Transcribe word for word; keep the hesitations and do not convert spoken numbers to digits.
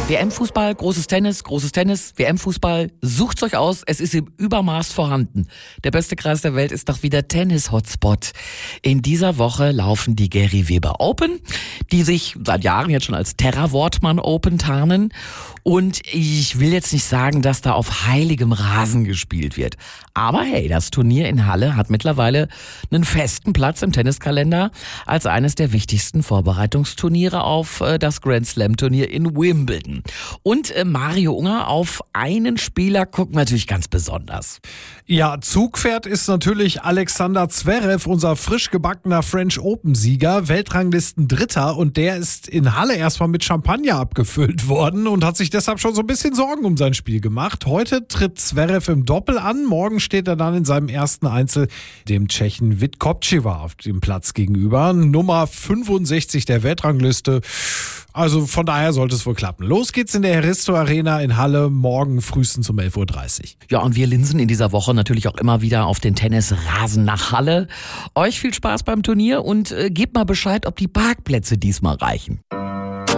W M-Fußball, großes Tennis, großes Tennis, W M-Fußball, sucht's euch aus, es ist im Übermaß vorhanden. Der beste Kreis der Welt ist doch wieder Tennis-Hotspot. In dieser Woche laufen die Gary Weber Open, die sich seit Jahren jetzt schon als Terra Wortmann Open tarnen. Und ich will jetzt nicht sagen, dass da auf heiligem Rasen gespielt wird. Aber hey, das Turnier in Halle hat mittlerweile einen festen Platz im Tenniskalender als eines der wichtigsten Vorbereitungsturniere auf äh, das Grand Slam Turnier in Wimbledon. Und äh, Mario Unger, auf einen Spieler guckt natürlich ganz besonders. Ja, Zugpferd ist natürlich Alexander Zverev, unser frisch gebackener French Open-Sieger, Weltranglisten-Dritter, und der ist in Halle erstmal mit Champagner abgefüllt worden und hat sich deshalb schon so ein bisschen Sorgen um sein Spiel gemacht. Heute tritt Zverev im Doppel an, morgen steht er dann in seinem ersten Einzel dem Tschechen Vitkopčeva auf dem Platz gegenüber, Nummer fünfundsechzig der Weltrangliste. Also von daher sollte es wohl klappen. Los geht's in der Heristo Arena in Halle morgen frühestens um elf Uhr dreißig. Ja, und wir linsen in dieser Woche natürlich auch immer wieder auf den Tennisrasen nach Halle. Euch viel Spaß beim Turnier und äh, gebt mal Bescheid, ob die Parkplätze diesmal reichen.